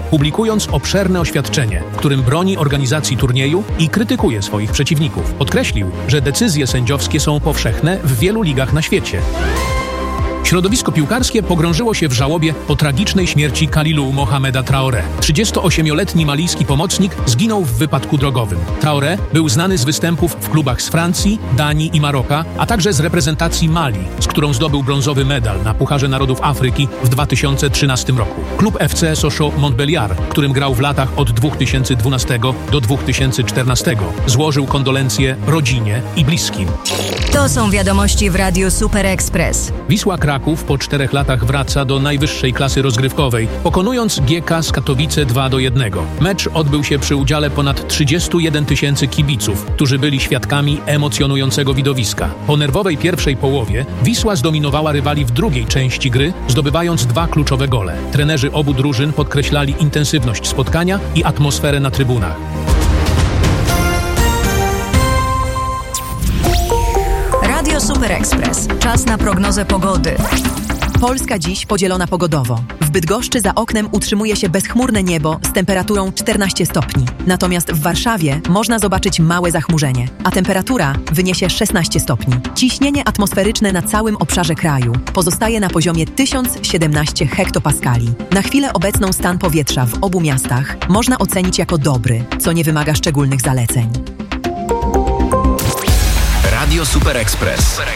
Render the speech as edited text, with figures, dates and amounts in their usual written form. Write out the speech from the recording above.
publikując obszerne oświadczenie, w którym broni organizacji turnieju i krytykuje swoich przeciwników. Podkreślił, że decyzje sędziowskie są powszechne w wielu ligach na świecie. Środowisko piłkarskie pogrążyło się w żałobie po tragicznej śmierci Kalilou Mohameda Traoré. 38-letni malijski pomocnik zginął w wypadku drogowym. Traoré był znany z występów w klubach z Francji, Danii i Maroka, a także z reprezentacji Mali, z którą zdobył brązowy medal na Pucharze Narodów Afryki w 2013 roku. Klub FC Sochaux-Montbéliard, w którym grał w latach od 2012 do 2014, złożył kondolencje rodzinie i bliskim. To są wiadomości w Radiu Super Express. Wisła Kraków po 4 latach wraca do najwyższej klasy rozgrywkowej, pokonując GK z Katowice 2-1. Mecz odbył się przy udziale ponad 31 000 kibiców, którzy byli świadkami emocjonującego widowiska. Po nerwowej pierwszej połowie Wisła zdominowała rywali w drugiej części gry, zdobywając 2 kluczowe gole. Trenerzy obu drużyn podkreślali intensywność spotkania i atmosferę na trybunach. Radio Super Express. Czas na prognozę pogody. Polska dziś podzielona pogodowo. W Bydgoszczy za oknem utrzymuje się bezchmurne niebo z temperaturą 14 stopni. Natomiast w Warszawie można zobaczyć małe zachmurzenie, a temperatura wyniesie 16 stopni. Ciśnienie atmosferyczne na całym obszarze kraju pozostaje na poziomie 1017 hektopaskali. Na chwilę obecną stan powietrza w obu miastach można ocenić jako dobry, co nie wymaga szczególnych zaleceń. Radio Super Express.